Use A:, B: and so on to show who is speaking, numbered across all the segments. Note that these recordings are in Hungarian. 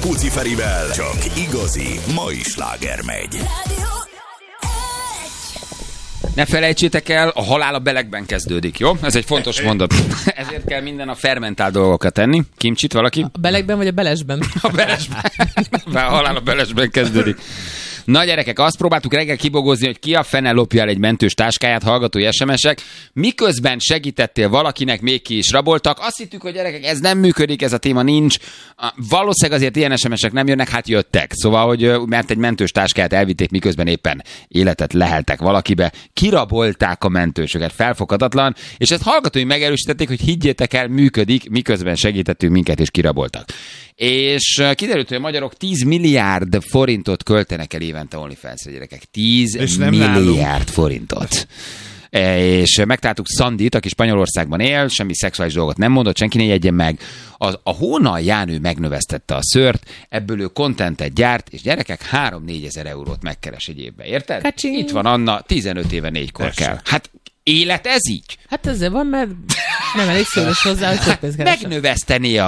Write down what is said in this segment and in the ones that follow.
A: Puci Ferivel, csak igazi mai sláger megy.
B: Ne felejtsétek el, a halál a belegben kezdődik, jó? Ez egy fontos mondat. Ezért kell minden a fermentált dolgokat tenni. Kimcsit valaki?
C: A belegben vagy a belesben?
B: A belesben. A halál a belesben kezdődik. Na gyerekek, azt próbáltuk reggel kibogozni, hogy ki a fene lopja el egy mentős táskáját, hallgatói SMS-ek. Miközben segítettél valakinek, még ki is raboltak. Azt hittük, hogy gyerekek, ez nem működik, ez a téma nincs. Valószínűleg azért ilyen SMS-ek nem jönnek, hát jöttek. Szóval, hogy mert egy mentős táskáját elvitték, miközben éppen életet leheltek valakibe. Kirabolták a mentősöket, felfoghatatlan. És ezt hallgatói megerősítették, hogy higgyétek el, működik, miközben segítettünk minket és kiraboltak. És kiderült, hogy a magyarok 10 milliárd forintot költenek el évente OnlyFans-re, gyerekek. 10 milliárd forintot. És megtaláltuk Szandit, aki Spanyolországban él, semmi szexuális dolgot nem mondott, senki ne jegyen meg. A Hónal Jánő megnövesztette a szőrt, ebből ő contentet gyárt, és gyerekek 3-4 ezer eurót megkeres egy évben, érted?
C: Kacsing.
B: Itt van Anna, 15 éve 4-kor kell. Hát élet ez így?
C: Hát ezzel van, mert nem elég szőrös hozzá, hogy sok pénzt keresem.
B: Megnöveszteni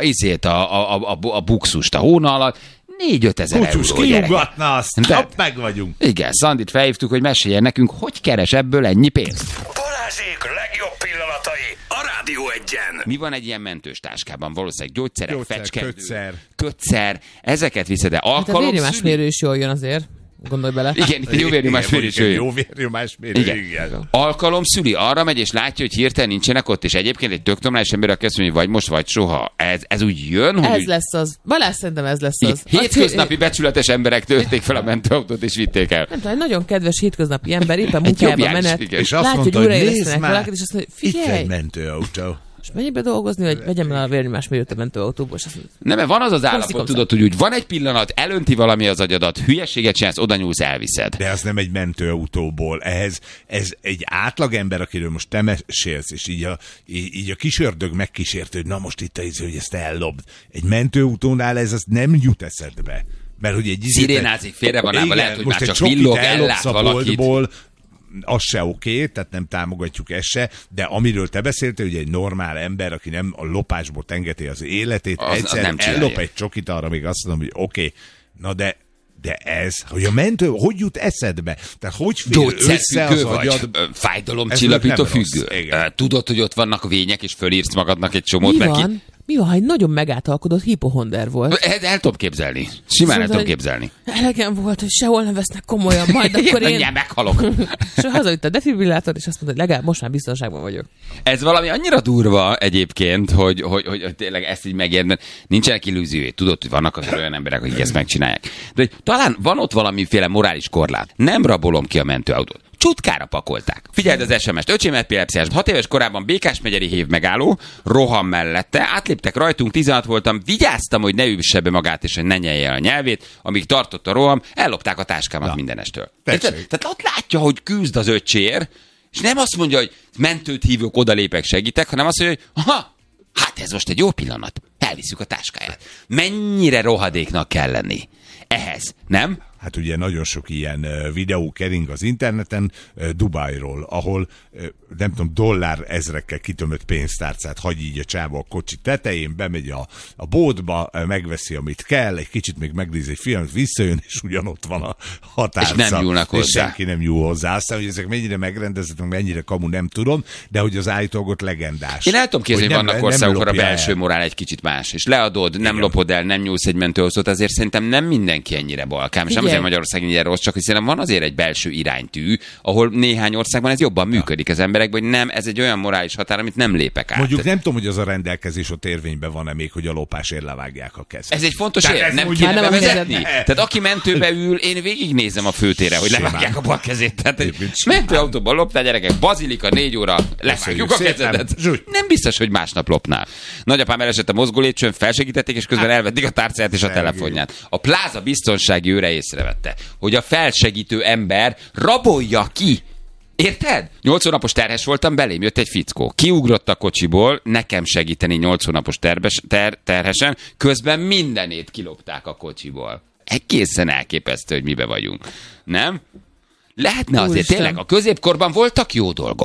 B: a bukszust a Hóna alatt, 4-5 ezer euró.
D: Kutyus kiugatna azt, hopp, meg vagyunk.
B: Igen, Szandit felhívtuk, hogy meséljen nekünk, hogy keres ebből ennyi pénzt.
A: Balázsék legjobb pillanatai a Rádió Egyen.
B: Mi van egy ilyen mentős táskában? Valószínűleg gyógyszerek, fecskendő,
D: kötszer.
B: Ezeket viszed, de
C: Hát a
B: alkalom
C: vérnyomásmérő is jól jön azért. Gondolj bele.
B: Igen, itt jó vérnyomásmérő is jön.
D: Jó vérnyomásmérő, igen.
B: Alkalom szüli, arra megy és látja, hogy hirtelen nincsenek ott, és egyébként egy tök normális ember, aki azt mondja, hogy vagy most, vagy soha. Ez úgy jön, hogy...
C: Ez lesz az. Balázs, szerintem ez lesz az.
B: Hétköznapi becsületes emberek tölték fel a mentőautót és vitték el.
C: Nem tudom, egy nagyon kedves hétköznapi ember éppen munkájában menet.
D: És azt
C: látja,
D: mondta,
C: hogy
D: hogy
C: újra
D: nézd
C: éreztenek
D: már,
C: valakit, és azt mondja,
D: itt
C: figyelj,
D: egy mentőautó.
C: és menjél be dolgozni, hogy vegyem el a vérnyomásmérőt a mentőautóból, és azt mondja,
B: Nem, mert van az az állapot,
C: Komszi.
B: tudod, hogy úgy van egy pillanat, elönti valami az agyadat, hülyeséget csinálsz, oda nyúlsz, elviszed.
D: De az nem egy mentőautóból. Ez egy átlagember, akiről most te mesélsz, és így a kisördög megkísérte, hogy na most itt hogy ezt ellopd. Egy mentőautónál ez az nem jut eszedbe. Mert hogy egy
B: Szirénázik, félre van állva, lehet, hogy
D: most
B: már
D: egy
B: csak
D: csokit
B: villog,
D: ellopsz
B: ellát
D: a
B: valakit.
D: boltból, az se oké, tehát nem támogatjuk ezt se, de amiről te beszéltél, hogy egy normál ember, aki nem a lopásból tengeti az életét,
B: Az
D: egyszer
B: nem csinálja.
D: ellop egy csokit, arra még azt mondom, hogy oké, na de ez, hogy a mentő, hogy jut eszedbe? Tehát hogy fér össze az
B: Gyógyszerfüggő vagy?
D: agyad?
B: Fájdalomcsillapító
D: Ez nem rossz,
B: függő?
D: igen.
B: Tudod, hogy ott vannak vények, és fölírsz magadnak egy csomót,
C: mi
B: mert
C: van? Mi van, ha egy nagyon megáltalkodott hipohonder volt?
B: El tudom képzelni. Simán el tudom képzelni.
C: Elegem volt, hogy sehol nem vesznek komolyan, majd akkor én...
B: Mindjárt meghalok.
C: És hazavitt a defibrillátor, és azt mondta, hogy legalább most már biztonságban vagyok.
B: Ez valami annyira durva egyébként, hogy tényleg ezt így megérden. Nincsenek illúziói. Tudod, hogy vannak az olyan emberek, akik ezt megcsinálják. De hogy talán van ott valamiféle morális korlát. Nem rabolom ki a mentőautót. Csutkára pakolták. Figyeld az SMS-t. Öcsém epilepsziás. 6 éves korában Békás-megyeri hév megálló, roham mellette, átléptek rajtunk, 16 voltam, vigyáztam, hogy ne üsse be magát, és hogy ne nyelje a nyelvét, amíg tartott a roham, ellopták a táskámat mindenestől. Tehát ott látja, hogy küzd az öcsér, és nem azt mondja, hogy mentőt hívok, odalépek, segítek, hanem azt mondja, hogy hát ez most egy jó pillanat, elviszük a táskáját. Mennyire rohadéknak kell lenni ehhez, nem?
D: Hát ugye nagyon sok ilyen videó kering az interneten Dubajról, ahol nem tudom, dollár ezrekkel kitömött pénztárcát hagy így a csába a kocsi tetején, bemegy a boltba, megveszi, amit kell, egy kicsit még megnéz egy filmet, visszajön, és ugyanott van a határszak.
B: És nem nyúlnak hozzá.
D: És senki nem nyúl hozzá. Aztán, hogy ezek mennyire megrendezettek, mennyire kamu, nem tudom, de hogy az állítólag ott legendás.
B: Én el tudom képzelni, hogy vannak országok, ahol a
D: lopja
B: belső
D: el.
B: morál egy kicsit más, és leadod, nem lopod el, nem nyúlsz egy mentőautót, azért szerintem nem mindenki ennyire balkám, és nem azért Magyarország ennyire rossz, csak hogy szerintem van azért egy belső iránytű, ahol néhány országban ez jobban működik az emberekben, hogy nem, ez egy olyan morális határ, amit nem lépek át.
D: Mondjuk nem tudom, hogy az a rendelkezés ott érvényben van-e még, hogy a lopásért levágják a kezet.
B: Ez egy fontos
D: Tehát
B: ér,
D: ez
B: nem
D: mondjuk
B: kéne
C: nem a
B: bevezetni?
C: kezed.
B: Tehát aki mentőbe ül, én végignézem a főtére, hogy
D: Simán.
B: levágják a bal kezét. Tehát egy
D: Egyébként simán.
B: mentőautóban loptál, gyerekek, bazilika 4 óra, levágjuk a
D: szépen.
B: kezedet.
D: Zsúgy.
B: Nem biztos, hogy másnap lopnál. Nagyapám elesett a mozgó lépcsőn, felsegítették, és közben elvették a tárcáját és a telefonját. A pláza biztonsági őre észrevette, hogy a felsegítő ember rabolja ki. Érted? 8 hónapos terhes voltam, belém jött egy fickó. Kiugrott a kocsiból, nekem segíteni 8 hónapos terhesen, közben mindenét kilopták a kocsiból. Egészen elképesztő, hogy mibe vagyunk. Nem? Lehetne azért,
C: Úristen.
B: tényleg, a középkorban voltak jó dolgok.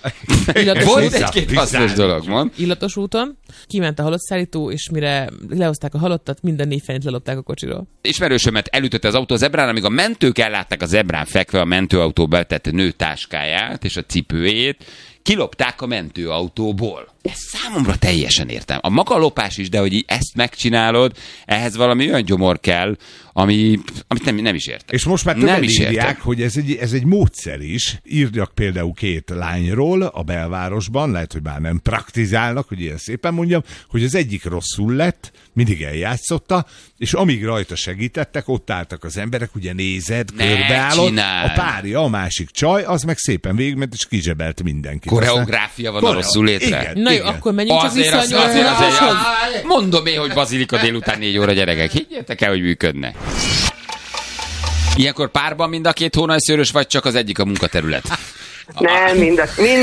B: Volt egy-két hasznos dolog, mond.
C: Illatos úton, kiment a halottszállító, és mire lehozták a halottat, minden 4 fenyt lelopták a kocsiról.
B: Ismerősömet elütötte az autó a zebrán, amíg a mentők ellátták a zebrán fekve a mentőautóba betett nő táskáját és a cipőjét, kilopták a mentőautóból. Ez számomra teljesen értem. A maga lopás is, de hogy ezt megcsinálod, ehhez valami olyan gyomor kell, amit nem is értek.
D: És most már többen írják, hogy ez egy módszer is. Írjak például 2 lányról a belvárosban, lehet, hogy már nem praktizálnak, hogy ilyen szépen mondjam, hogy az egyik rosszul lett, mindig eljátszotta, és amíg rajta segítettek, ott álltak az emberek, ugye nézed, körbeállott, a párja, a másik csaj, az meg szépen végigment, és kizsebelt mindenkit.
B: Koreográfia van a rosszul létre.
D: Igen,
C: na jó,
D: igen.
C: akkor menjünk csak vissza a
B: azért. Mondom én, hogy Bazilika délután 4 óra, gyerekek. Higgyétek el, hogy működne. Ilyenkor párban mind a 2 hónajszőrös, vagy csak az egyik a munkaterület?
E: Nem, mind a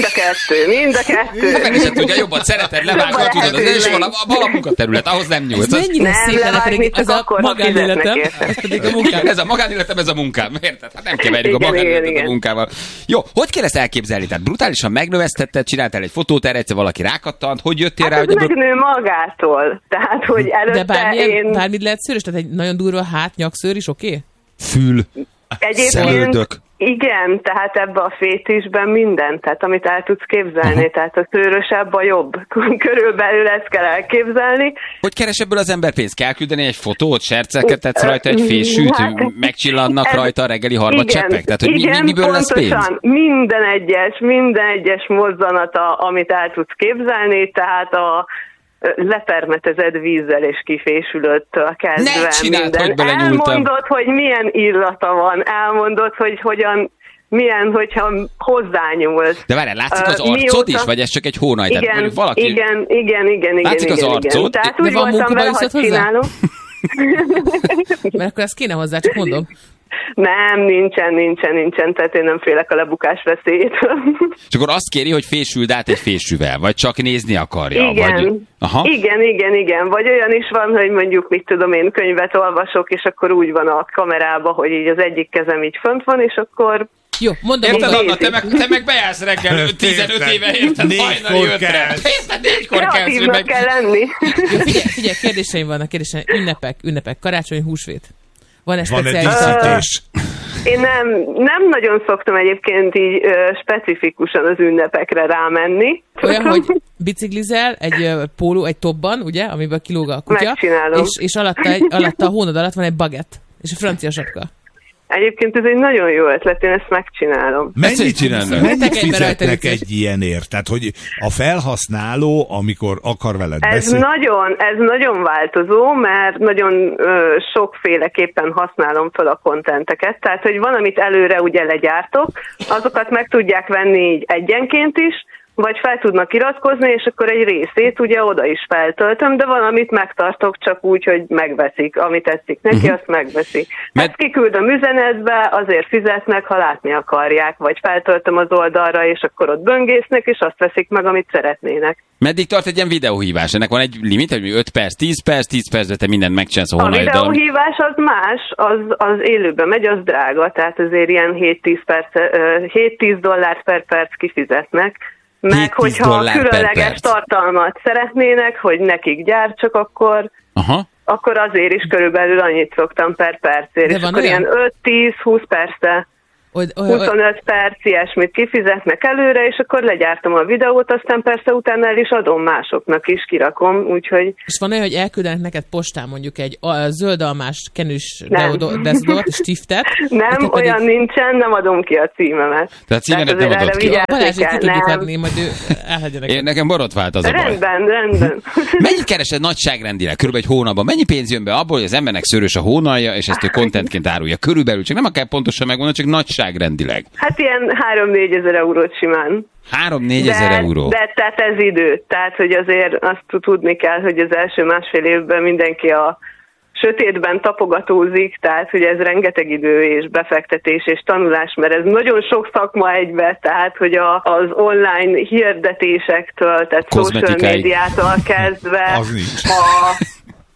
E: kettő.
B: Nem is tudja, jobban szereted, levágod, tudod, és vala munkaterület, ahhoz nem nyúlsz.
C: Ez mennyire
E: Nem,
C: szép lenne,
E: levágni
C: pedig ez
E: csak
C: a
E: akkor, ha
C: magánéletem,
E: fizetnek
C: ez pedig a munkám.
B: Ez a magánéletem, ez a munkám, érted? Hát nem keverjük a
E: Igen,
B: magánéletet
E: igen.
B: a munkával. Jó, hogy kell ezt elképzelni? Tehát brutálisan megnövesztetted, csináltál egy fotót, erre egyszer valaki rákattant, hogy jöttél rá,
E: Hát
B: hogy
E: ez megnő magától. Tehát, hogy
C: De
E: előtte én...
C: bármit lehet szőrös? Tehát egy nagyon durva hátnyakszőr is oké?
B: fül,
E: Egyébként
B: szemöldök.
E: igen, tehát ebbe a fétisben minden, tehát amit el tudsz képzelni, tehát a szőrösebb a jobb. Körülbelül ezt kell elképzelni.
B: Hogy keres ebből az ember pénzt? Kell küldeni egy fotót, serceket tetsz rajta, egy fésűt, megcsillannak rajta a reggeli harmadcseppek? Tehát, hogy miből lesz pénz?
E: Minden egyes mozzanata, amit el tudsz képzelni, tehát a lepermetezed vízzel és kifésülőttől kezdve
B: Ne csináld,
E: minden.
B: hogy belenyúltam.
E: Elmondod, hogy milyen illata van, elmondod, hogy milyen, hogyha hozzányúlsz.
B: De várjál, látszik az arcod is, vagy ez csak egy hónaj?
E: Igen,
B: valaki...
E: igen.
B: Látszik az arcod?
E: Tehát
C: De
E: úgy
C: van
E: voltam vele, hogy
C: hozzá?
E: csinálom.
C: Mert akkor ezt kéne hozzá, csak mondom.
E: Nem, nincsen, tehát én nem félek a lebukás veszélyétől.
B: És akkor azt kéri, hogy fésüld át egy fésűvel, vagy csak nézni akarja.
E: Igen.
B: Vagy... Aha.
E: Igen. Vagy olyan is van, hogy mondjuk, mit tudom én, könyvet olvasok, és akkor úgy van a kamerában, hogy így az egyik kezem így fönt van, és akkor...
C: Jó, mondom,
B: Érted,
C: mondom.
B: Anna, te meg bejársz reggel 15 éve, érted, hajnali 5-re. Érted, 4-kor kelsz,
E: Kreatívnak kell lenni.
C: Jó, figyelj, kérdéseim vannak, ünnepek, karácsony, húsvét. Van egy
D: Van egy
C: speciális
D: díszítés.
E: Én nem nagyon szoktam egyébként így specifikusan az ünnepekre rámenni.
C: olyan, hogy biciklizel egy póló, egy topban, ugye, amiből kilóg a kutya,
E: Megcsinálom.
C: és alatta a hónod alatt van egy bagett, és a francia sapka.
E: Egyébként ez egy nagyon jó ötlet, én ezt megcsinálom.
D: Mennyit
C: Mentek egybe rajta
D: fizetnek
C: vicces.
D: egy ilyenért? Tehát, hogy a felhasználó, amikor akar veled
E: Ez
D: beszélni...
E: nagyon változó, mert nagyon sokféleképpen használom fel a kontenteket. Tehát, hogy van, amit előre ugye legyártok, azokat meg tudják venni így egyenként is, vagy fel tudnak iratkozni, és akkor egy részét ugye oda is feltöltöm, de valamit megtartok csak úgy, hogy megveszik. Amit tetszik neki, azt megveszik. Ezt kiküldöm üzenetbe, azért fizetnek, ha látni akarják, vagy feltöltöm az oldalra, és akkor ott böngésznek, és azt veszik meg, amit szeretnének.
B: Meddig tart egy ilyen videóhívás? Ennek van egy limit, hogy 5 perc, 10 percre te mindent megcsinálsz a
E: A
B: honlapdal.
E: videóhívás az más, az élőben megy, az drága, tehát azért ilyen 7-10 dollár per perc kifizetnek. Meg hogyha különleges tartalmat szeretnének, hogy nekik gyártsak, akkor azért is körülbelül annyit szoktam per percért. És akkor ilyen 5-10-20 percre, 25 perc ilyesmit kifizetnek előre, és akkor legyártom a videót, aztán persze utána el is adom másoknak is, kirakom, úgyhogy...
C: És van olyan, hogy elküldenek neked postán mondjuk egy zöldalmás kenős deodort, stiftet.
E: Nem, olyan nincsen, nem adom ki a címemet.
B: Tehát címemet nem adod ki.
C: Balázsék ki tudjuk adni, majd ő elhagyja neked.
B: Én nekem borotvált az a baj.
E: Rendben.
B: Mennyit keresed nagyságrendileg? Körülbelül egy hónapban. Mennyi pénz jön be abból, hogy az embernek szőrös a hónalja, és ezt ő contentként árulja? Körülbelül, csak nem akár pontosan megmondani, csak nagyságrendileg.
E: Hát ilyen 3-4 ezer eurót simán.
B: 3-4 ezer euró.
E: De tehát ez idő. Tehát, hogy azért azt tudni kell, hogy az első másfél évben mindenki a sötétben tapogatózik, tehát, hogy ez rengeteg idő és befektetés és tanulás, mert ez nagyon sok szakma egybe, tehát, hogy az online hirdetésektől, tehát social médiától kezdve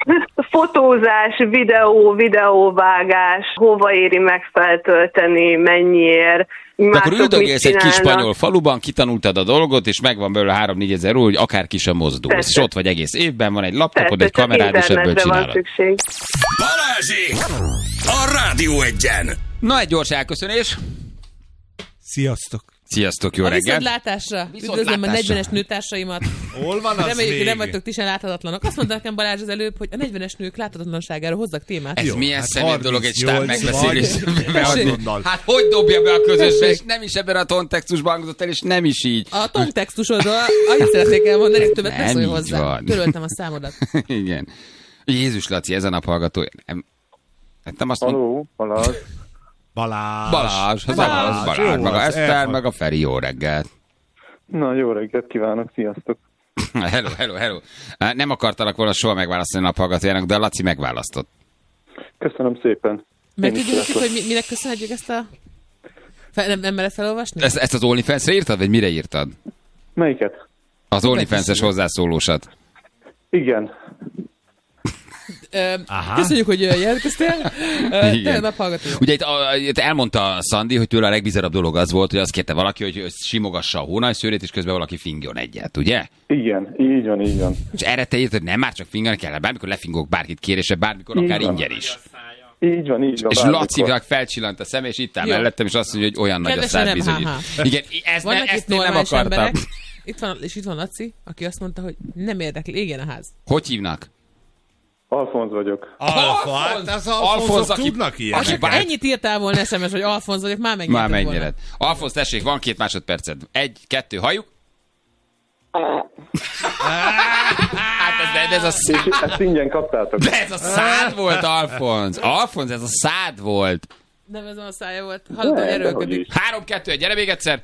E: Fotózás, videóvágás, hova éri meg feltölteni, mennyiért.
B: Akkor üldögélsz egy kis spanyol faluban, kitanultad a dolgot, és megvan belőle 3-4 ezer euró, hogy akár ki sem mozdulsz.
E: Persze.
B: És ott vagy egész évben, van egy laptopod, egy kamerád, és ebből csinálod.
A: Balázsék! A Rádió Egyen!
B: Na, egy gyors elköszönés.
D: Sziasztok!
B: Sziasztok, jó
C: A
B: reggelt!
C: viszontlátásra! Üdvözlöm a 40-es nőtársaimat!
D: Hol van az
C: Reméljük, hogy
D: még?
C: nem vagytok ti sem láthatatlanok. Azt mondta nekem Balázs az előbb, hogy a 40-es nők láthatatlanságáról hozzak témát.
B: Ez
D: Jó,
B: milyen
D: hát
B: szemét dolog egy stáb
D: 38
B: megbeszélés.
D: azonnal.
B: Hát hogy dobja be a közösbe, és nem is ebben a kontextusban hangzott el, és nem is így.
C: A kontextusodról annyit szeretnék elmondani, hogy többet ne
B: Nem
C: szólj
B: így
C: hozzá.
B: van.
C: Töröltem a számodat.
B: Igen. Jézus Laci, ez a nap hallgató. Nem azt mondom.
F: Haló, Balázs.
B: Balázs,
D: Jó,
B: maga
D: az
B: Eszter,
D: elfog.
B: meg a Feri, jó reggelt.
F: Na, jó reggelt kívánok, sziasztok.
B: Hello. Nem akartalak volna soha megválasztani a naphallgatójának, de a Laci megválasztott.
F: Köszönöm szépen.
C: Meg
F: Én is
C: tudjuk,
F: szeretlek.
C: hogy minek köszönhetjük ezt a... Nem mered felolvasni?
B: Ezt az OnlyFans-re írtad, vagy mire írtad?
F: Melyiket?
B: Az OnlyFans-es hozzászólósat.
F: Igen.
C: Köszönjük, hogy jelentkeztél. Te
B: Igen.
C: naphallgató.
B: Ugye itt elmondta Szandi, hogy tőle a legbizarabb dolog az volt, hogy azt kérte valaki, hogy simogassa a hónajszőrét, és közben valaki fingjon egyet, ugye?
F: Igen, így van.
B: És erre te írtad, hogy nem már csak fingani kell, bármikor lefingok bárkit kérése, bármikor akár
F: Így van.
B: ingyen is.
F: Így van.
B: És
F: bármikor.
B: Lacinak felcsillant a szeme, és itt áll
C: Jó.
B: mellettem, és azt mondja, hogy olyan nagy a
C: Kedvesen
B: szád
C: nem,
B: bizony.
C: ha-ha.
B: Igen,
C: Vannak
B: ezt
C: itt
B: én nem
C: normális
B: akartam.
C: emberek. Itt van Laci, aki azt mondta, hogy nem érdekli, égjen a ház.
B: Hogy hívnak?
F: Alfonz vagyok.
D: Hát az Alfonzok tudnak
B: aki
D: ilyeneket.
B: bár-
C: Ennyit írtál volna SMS, hogy Alfonz vagyok, már megnyerted
B: Már
C: volna.
B: megnyered. Alfonz, tessék, van 2 másodperced. 1, 2, halljuk. Hát ez a szád.
F: És ezt ingyen kaptátok.
B: De ez a szád volt, Alfonz. Alfonz, ez a szád volt.
C: Nem ez a szája volt. Hallod, hogy
F: Dehogy
C: erőlködik.
F: is.
B: 3, 2, 1, gyere még egyszer.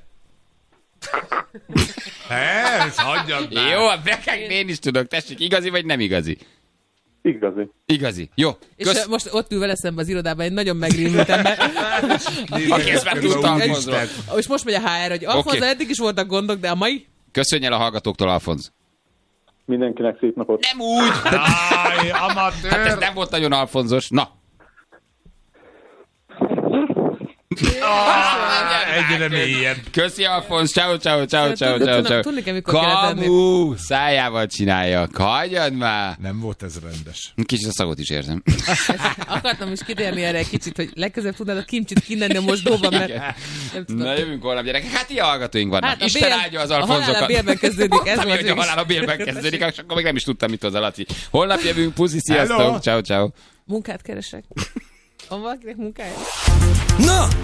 D: Ez, hagyjad már.
B: Jó, én is tudok. Tessék, igazi vagy nem igazi?
F: Igazi.
B: Igazi. Jó.
C: És most ott ül vele szembe az irodában egy nagyon megrémült ember.
B: Aki ezt már tudta Alfonzról.
C: És most megy a HR, hogy Alfonz,
B: Oké.
C: eddig is voltak gondok, de a mai...
B: Köszönj el a hallgatóktól, Alfonz.
F: Mindenkinek szép napot.
B: Nem úgy.
D: Áj,
B: Hát ez
D: amatőr.
B: nem volt nagyon alfonzos. Na.
D: Egyre mélyebb.
B: Köszi, Alfonz. Ciao.
C: Tudni kell, mikor kell tenni.
B: Kamu, szájával csinálja. Hagyjad már.
D: Nem volt ez rendes.
B: Kicsit a szagot is érzem.
C: Akartam is kitérni erre egy kicsit, hogy legközelebb tudnád a kimcsit kinnenni a mosdóban, mert nem tudom.
B: Na jövünk holnap, gyerekek. Hát ilyen hallgatóink vannak.
C: Hát a
B: Isten
C: bél-
B: áldja az
C: a halál
B: Alfonzokat.
C: a bélben kezdődik, ez
B: Mondtam,
C: volt
B: hogy a
C: végig.
B: halál a bélben kezdődik, és akkor még nem is tudtam, mit hoz a Laci. Holnap jövünk, puszi,
D: Hello.
B: sziasztok. Ciao.
C: Munkát keresek. Van valakinek munkája?
A: Na,